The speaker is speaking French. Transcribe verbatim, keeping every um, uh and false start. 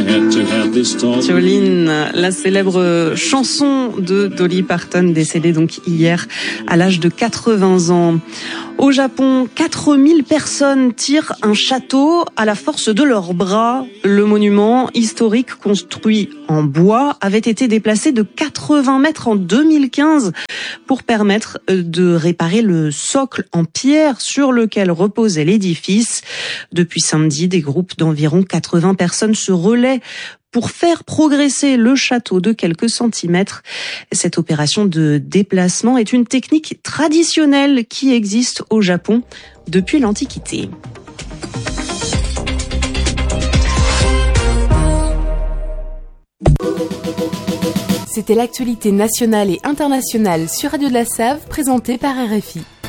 Jolene, la célèbre chanson de Dolly Parton, décédée donc hier à l'âge de quatre-vingts ans. Au Japon, quatre mille personnes tirent un château à la force de leurs bras. Le monument historique construit en bois avait été déplacé de quatre-vingts mètres en deux mille quinze pour permettre de réparer le socle en pierre sur lequel reposait l'édifice. Depuis samedi, des groupes d'environ quatre-vingts personnes se relaient pour faire progresser le château de quelques centimètres. Cette opération de déplacement est une technique traditionnelle qui existe au Japon depuis l'Antiquité. C'était l'actualité nationale et internationale sur Radio de la Save, présentée par R F I.